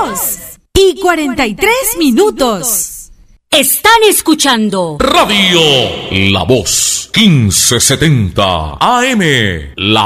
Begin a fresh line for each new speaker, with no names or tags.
2:43.
Están escuchando
Radio La Voz 1570 AM. La